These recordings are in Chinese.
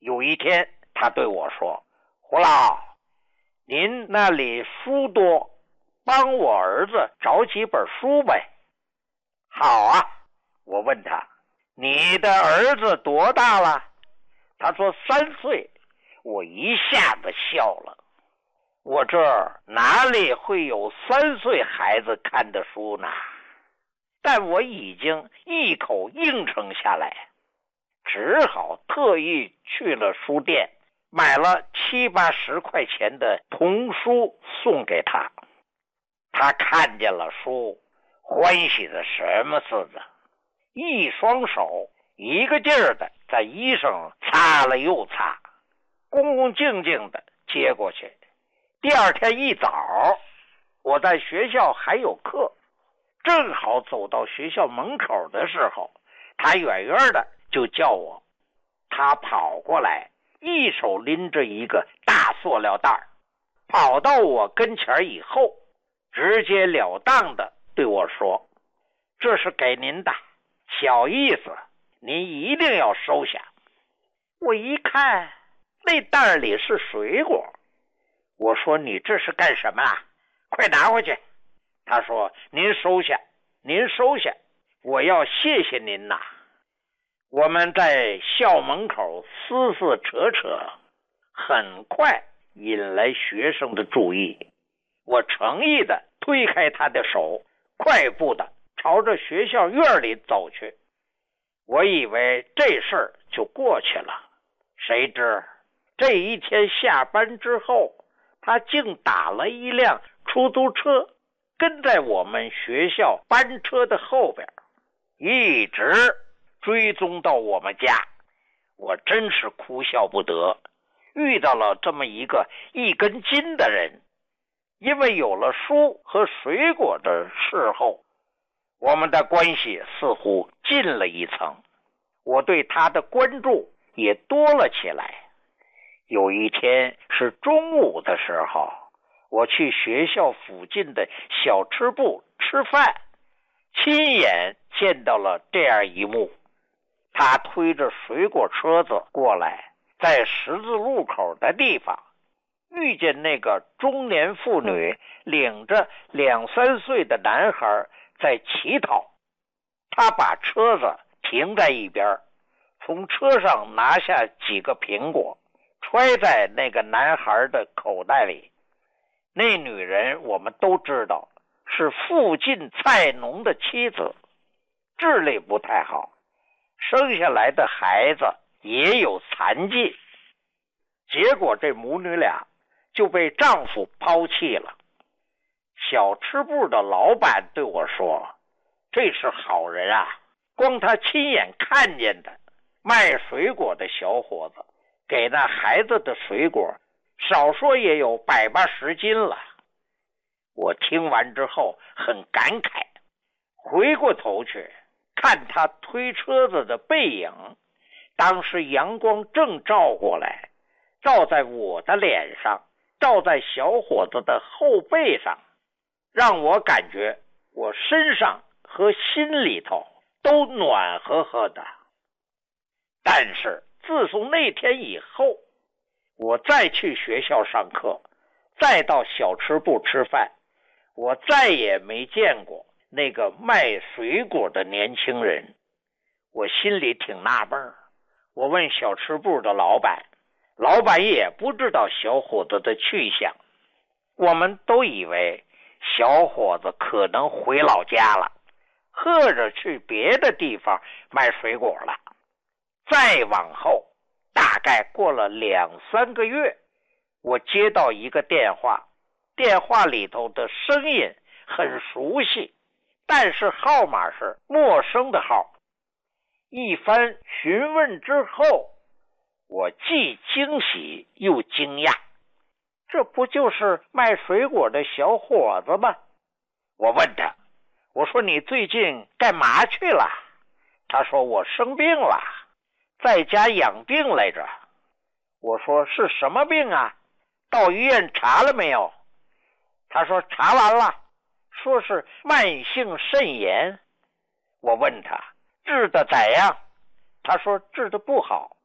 有一天他对我说，胡老，您那里书多，帮我儿子找几本书呗。好啊，我问他，你的儿子多大了？他说3岁。我一下子笑了，我这儿哪里会有3岁孩子看的书呢？但我已经一口应承下来，只好特意去了书店，买了7、80块钱的童书送给他。他看见了书，欢喜的什么似的，一双手一个劲儿的在衣裳擦了又擦，恭恭敬敬的接过去。第二天一早，我在学校还有课，正好走到学校门口的时候，他远远的就叫我。他跑过来，一手拎着一个大塑料袋，跑到我跟前以后，直截了当的对我说，这是给您的，小意思，您一定要收下。我一看，那袋里是水果。我说，你这是干什么啊？快拿回去。他说，您收下，您收下，我要谢谢您呐。我们在校门口撕撕扯扯，很快引来学生的注意。我诚意的推开他的手，快步的朝着学校院里走去。我以为这事儿就过去了，谁知这一天下班之后，他竟打了一辆出租车，跟在我们学校班车的后边，一直追踪到我们家。我真是哭笑不得，遇到了这么一个一根筋的人。因为有了书和水果的事后，我们的关系似乎近了一层，我对他的关注也多了起来。有一天是中午的时候，我去学校附近的小吃部吃饭，亲眼见到了这样一幕。他推着水果车子过来，在十字路口的地方遇见那个中年妇女领着2、3岁的男孩在乞讨。他把车子停在一边，从车上拿下几个苹果，揣在那个男孩的口袋里。那女人我们都知道是附近菜农的妻子，智力不太好，生下来的孩子也有残疾。结果这母女俩就被丈夫抛弃了。小吃部的老板对我说，这是好人啊，光他亲眼看见的，卖水果的小伙子给那孩子的水果少说也有100、80斤了。我听完之后很感慨，回过头去看他推车子的背影，当时阳光正照过来，照在我的脸上，照在小伙子的后背上，让我感觉我身上和心里头都暖和和的。但是自从那天以后，我再去学校上课，再到小吃部吃饭，我再也没见过那个卖水果的年轻人。我心里挺纳闷，我问小吃部的老板，老板也不知道小伙子的去向。我们都以为小伙子可能回老家了，或者去别的地方卖水果了。再往后，大概过了2、3个月，我接到一个电话，电话里头的声音很熟悉，但是号码是陌生的号。一番询问之后，我既惊喜又惊讶，这不就是卖水果的小伙子吗？我问他，我说你最近干嘛去了？他说我生病了，在家养病来着。我说是什么病啊？到医院查了没有？他说查完了，说是慢性肾炎。我问他治得怎样？他说治得不好，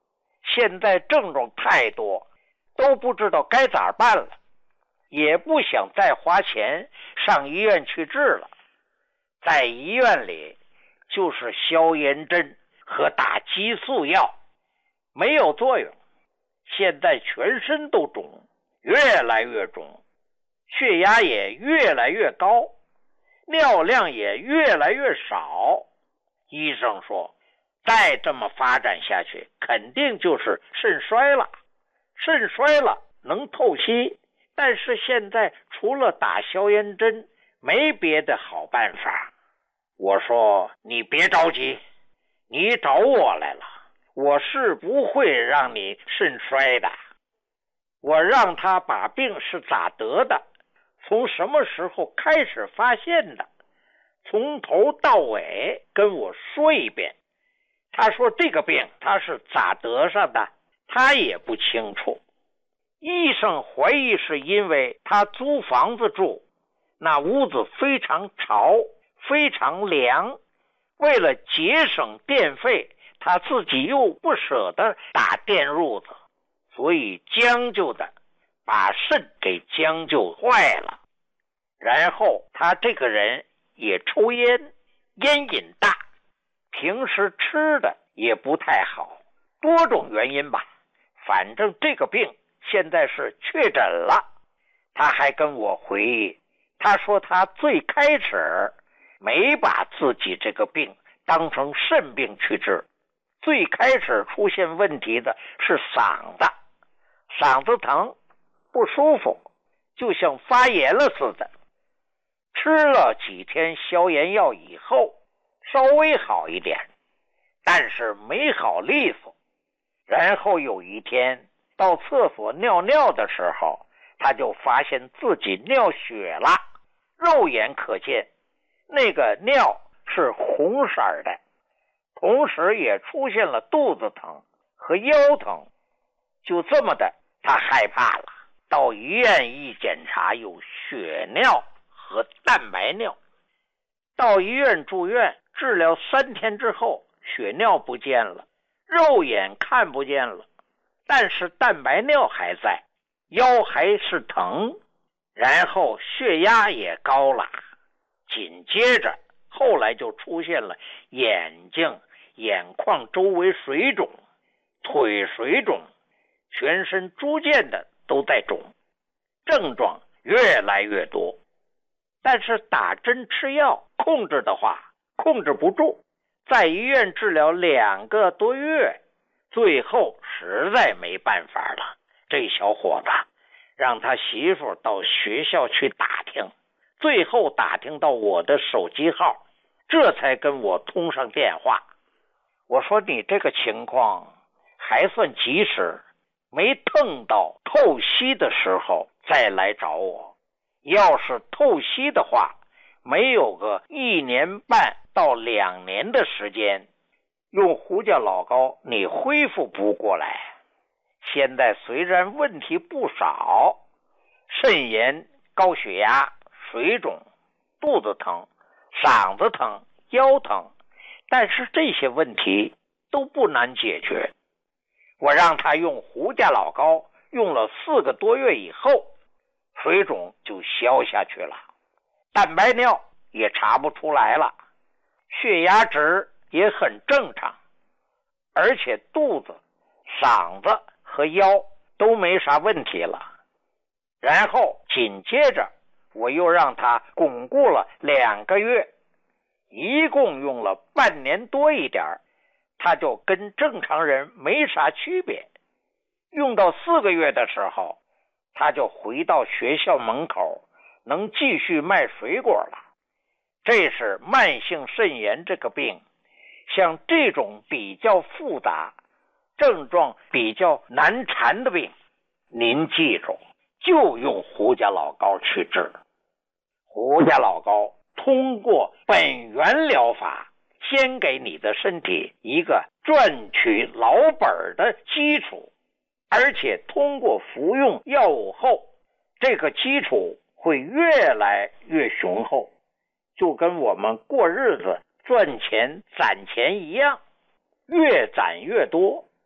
现在症状太多，都不知道该咋办了，也不想再花钱上医院去治了。在医院里就是消炎针和打激素药，没有作用。现在全身都肿，越来越肿，血压也越来越高，尿量也越来越少。医生说再这么发展下去，肯定就是肾衰了。肾衰了能透析，但是现在除了打消炎针，没别的好办法。我说你别着急，你找我来了，我是不会让你肾衰的。我让他把病是咋得的，从什么时候开始发现的，从头到尾跟我说一遍。他说这个病他是咋得上的，他也不清楚。医生怀疑是因为他租房子住，那屋子非常潮，非常凉，为了节省电费，他自己又不舍得打电褥子，所以将就的把肾给将就坏了。然后他这个人也抽烟，烟瘾大，平时吃的也不太好，多种原因吧，反正这个病现在是确诊了。他还跟我回忆，他说他最开始没把自己这个病当成肾病去治，最开始出现问题的是嗓子，嗓子疼不舒服，就像发炎了似的。吃了几天消炎药以后稍微好一点，但是没好利索。然后有一天到厕所尿尿的时候，他就发现自己尿血了，肉眼可见，那个尿是红色的，同时也出现了肚子疼和腰疼。就这么的，他害怕了，到医院一检查，有血尿和蛋白尿。到医院住院治疗3天之后，血尿不见了，肉眼看不见了，但是蛋白尿还在，腰还是疼，然后血压也高了。紧接着后来就出现了眼睛、眼眶周围水肿，腿水肿，全身逐渐的都在肿，症状越来越多。但是打针吃药控制的话控制不住，在医院治疗2个多月，最后实在没办法了，这小伙子让他媳妇到学校去打听，最后打听到我的手机号，这才跟我通上电话。我说你这个情况还算及时，没碰到透析的时候再来找我。要是透析的话，没有个1年半到2年的时间，用胡椒老膏你恢复不过来。现在虽然问题不少，肾炎、高血压、水肿、肚子疼、嗓子疼、腰疼，但是这些问题都不难解决。我让他用胡椒老膏，用了4个多月以后，水肿就消下去了，蛋白尿也查不出来了，血压值也很正常，而且肚子、嗓子和腰都没啥问题了。然后紧接着我又让他巩固了2个月，一共用了半年多一点，他就跟正常人没啥区别。用到4个月的时候，他就回到学校门口，能继续卖水果了。这是慢性肾炎这个病，像这种比较复杂、症状比较难缠的病，您记住，就用胡椒老膏去治。胡椒老膏通过本源疗法，先给你的身体一个赚取老本的基础，而且通过服用药物后，这个基础会越来越雄厚，就跟我们过日子赚钱攒钱一样，越攒越多，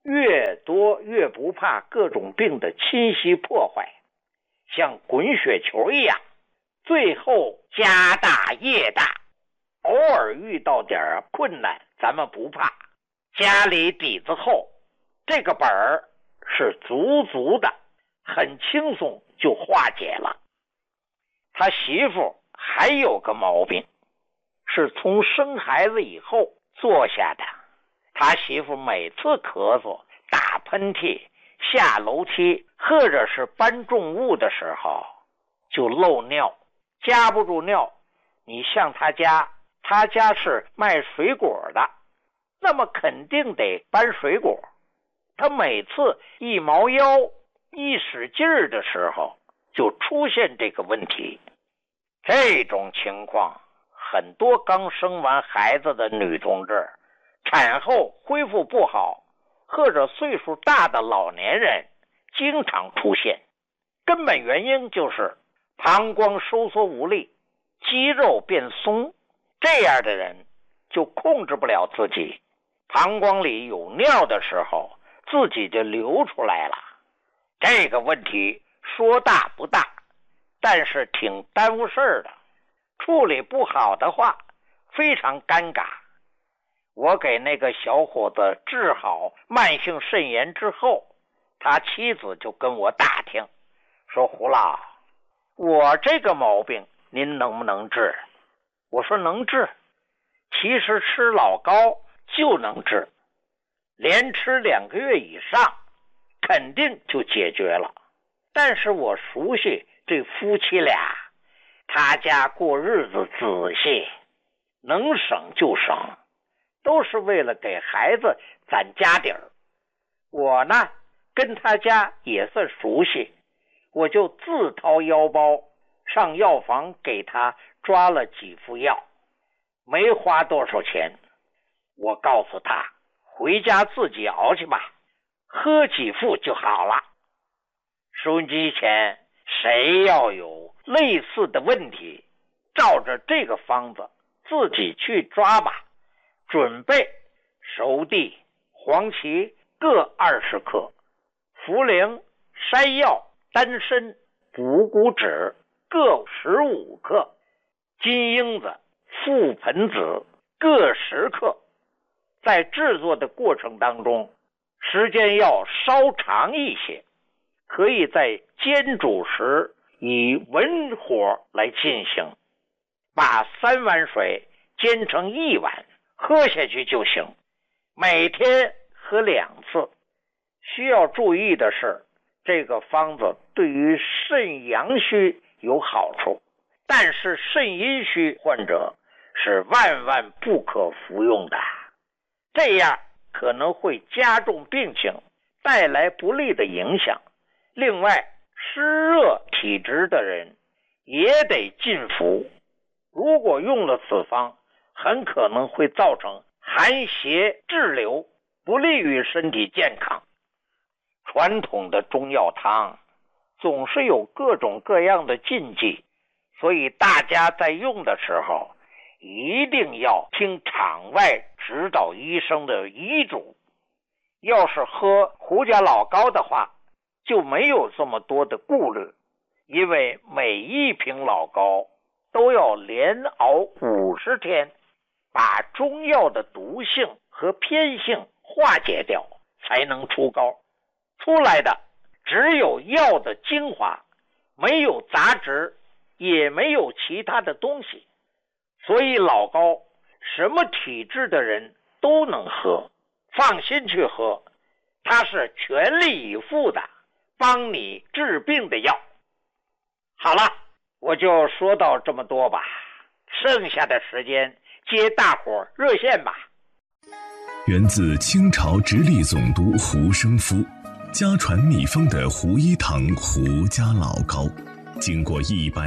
越多越不怕各种病的侵袭破坏，像滚雪球一样，最后家大业大。偶尔遇到点困难咱们不怕，家里底子厚，这个本儿是足足的，很轻松就化解了。他媳妇还有个毛病，是从生孩子以后做下的。他媳妇每次咳嗽、打喷嚏、下楼梯或者是搬重物的时候就漏尿，夹不住尿。你像他家是卖水果的，那么肯定得搬水果。他每次一猫腰一使劲儿的时候就出现这个问题。这种情况很多刚生完孩子的女同志产后恢复不好，或者岁数大的老年人经常出现。根本原因就是膀胱收缩无力，肌肉变松，这样的人就控制不了自己，膀胱里有尿的时候自己就流出来了。这个问题说大不大，但是挺耽误事儿的，处理不好的话非常尴尬。我给那个小伙子治好慢性肾炎之后，他妻子就跟我打听，说胡老，我这个毛病您能不能治？我说能治，其实吃老高就能治，连吃2个月以上肯定就解决了。但是我熟悉这夫妻俩，他家过日子仔细，能省就省，都是为了给孩子攒家底儿。我呢跟他家也算熟悉，我就自掏腰包上药房给他抓了几副药，没花多少钱。我告诉他回家自己熬去吧，喝几副就好了。收音机前谁要有类似的问题，照着这个方子自己去抓吧。准备熟地、黄芪各20克，茯苓、山药、丹参、补骨脂各15克，金樱子、覆盆子各10克。在制作的过程当中，时间要稍长一些，可以在煎煮时以文火来进行，把3碗水煎成1碗，喝下去就行。每天喝2次。需要注意的是，这个方子对于肾阳虚有好处，但是肾阴虚患者是万万不可服用的，这样可能会加重病情，带来不利的影响。另外，湿热体质的人也得禁服，如果用了此方，很可能会造成寒邪滞留，不利于身体健康。传统的中药汤总是有各种各样的禁忌，所以大家在用的时候一定要听场外指导医生的医嘱。要是喝胡家老高的话，就没有这么多的顾虑，因为每一瓶老高都要连熬50天，把中药的毒性和偏性化解掉，才能出膏。出来的只有药的精华，没有杂质，也没有其他的东西。所以老高什么体质的人都能喝，放心去喝，它是全力以赴的帮你治病的药。好了，我就说到这么多吧，剩下的时间接大伙热线吧。 源自清朝直隶总督胡生夫，家传秘方的胡一堂胡家老高，经过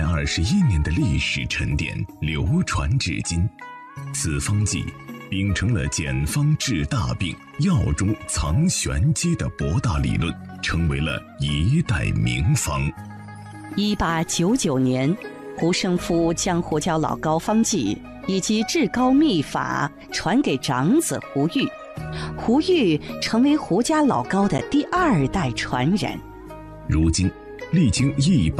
121年的历史沉淀，流传至今。此方剂秉承了简方治大病、药中藏玄机的博大理论，成为了一代名方。 1899年，胡生夫将胡椒老膏方剂以及治膏秘法传给长子胡玉， 胡玉成为胡家老高的第2代传人。 如今，历经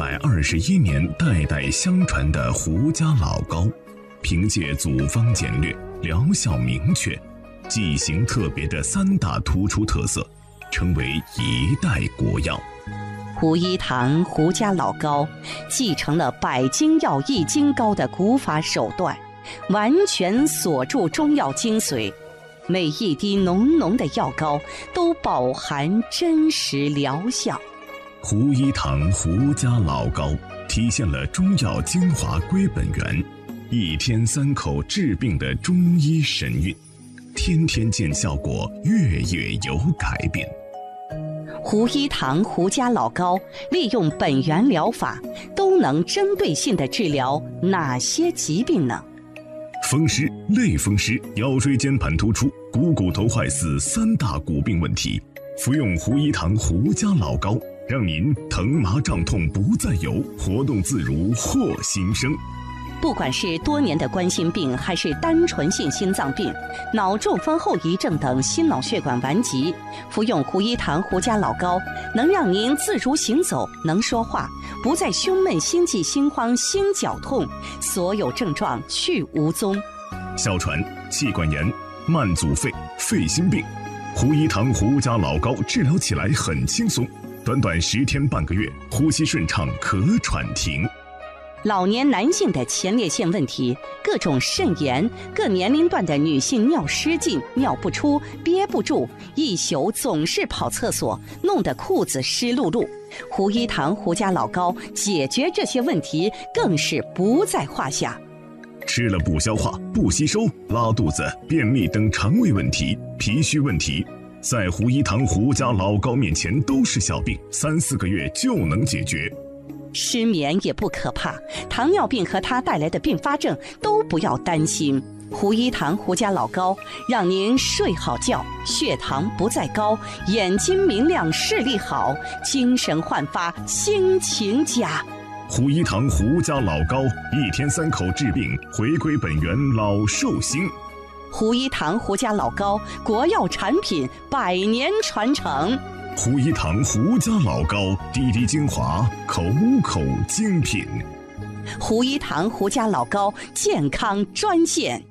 121年代代相传的胡家老高，凭借祖方简略、疗效明确、剂型特别的3大突出特色，成为一代国药。 胡一堂胡家老高继承了百金药易筋膏的古法手段，完全锁住中药精髓，每一滴浓浓的药膏都饱含真实疗效。 胡一堂胡家老高体现了中药精华归本源，1天3口治病的中医神韵，天天见效果，月月有改变。 胡一堂胡家老高利用本源疗法，都能针对性地治疗哪些疾病呢？ 风湿、类风湿、腰椎间盘突出、股头坏死3大骨病问题，服用胡一堂胡家老高，让您疼麻胀痛不再有，活动自如获新生。 不管是多年的冠心病，还是单纯性心脏病、脑中风后遗症等心脑血管顽疾，服用胡一堂胡家老高，能让您自如行走，能说话，不再胸闷、心悸、心慌、心绞痛，所有症状去无踪。 哮喘、气管炎、慢阻肺、肺心病，胡一堂胡家老高治疗起来很轻松，短短10天半个月，呼吸顺畅，咳喘停。 老年男性的前列腺问题，各种肾炎，各年龄段的女性尿失禁、尿不出、憋不住，一宿总是跑厕所，弄得裤子湿漉漉。胡一堂胡家老高解决这些问题更是不在话下。 吃了不消化、不吸收、拉肚子、便秘等肠胃问题、脾虚问题，在胡一堂胡家老高面前都是小病，3、4个月就能解决。 失眠也不可怕，糖尿病和它带来的并发症都不要担心。胡一堂胡家老高让您睡好觉，血糖不再高，眼睛明亮，视力好，精神焕发，心情佳。 胡一堂胡家老高1天3口治病，回归本源，老寿星。 胡一堂胡家老高国药产品100年传承。 胡一堂胡家老高滴滴精华，口口精品。 胡一堂胡家老高健康专线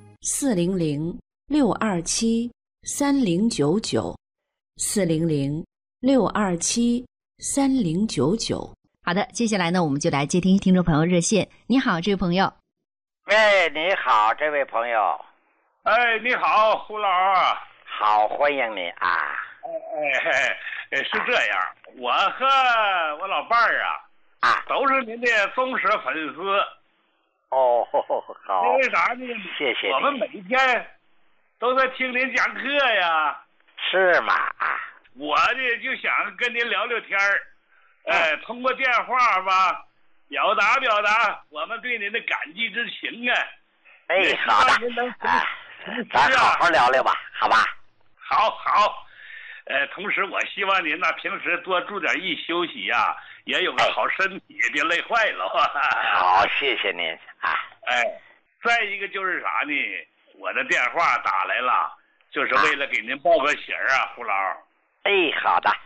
400-627-3099，400-627-3099。好的，接下来呢，我们就来接听听众朋友热线。你好，这位朋友。 喂，你好，这位朋友。 哎，你好，胡老二。 好，欢迎你啊。 是这样，我和我老伴儿都是您的忠实粉丝。 哦，好。 因为啥呢？ 谢谢你。 我们每天都在听您讲课呀。 是吗？ 我呢就想跟您聊聊天儿，通过电话吧，表达我们对您的感激之情啊。 哎，好的。 您能咱好好聊聊吧，好吧？ 好。同时我希望您呢平时多注点意休息呀，也有个好身体，别累坏了。 好，谢谢您啊。 再一个就是啥呢？我的电话打来了，就是为了给您报个喜儿啊，胡老。 哎，好的。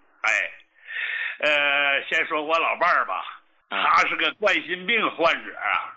先说我老伴儿吧，他是个冠心病患者啊。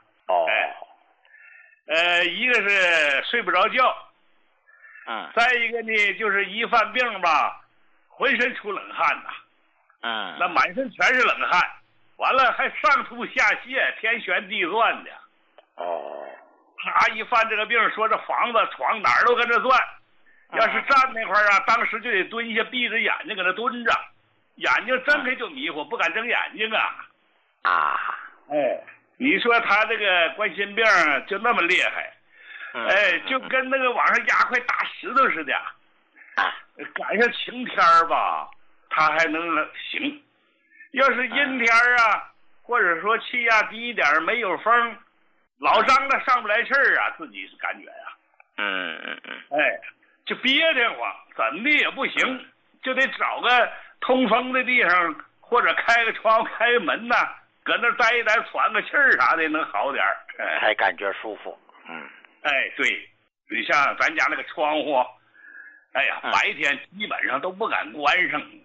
一个是睡不着觉。再一个呢，就是一犯病吧，浑身出冷汗呐。那满身全是冷汗，完了还上吐下泻，天旋地转的。他一犯这个病，说这房子床哪儿都跟着转，要是站那块儿啊，当时就得蹲下，闭着眼睛搁那蹲着，眼睛睁开就迷糊，不敢睁眼睛啊。你说他这个冠心病就那么厉害。就跟那个往上压块大石头似的。赶上晴天吧，他还能行；要是阴天啊，或者说气压低一点，没有风，老张的上不来气儿啊，自己是感觉就憋得慌，怎么也不行，就得找个通风的地方，或者开个窗户、开个门呐，搁那待一待，喘个气儿啥的，能好点还感觉舒服。 对，你像咱家那个窗户， 哎呀，白天基本上都不敢关上。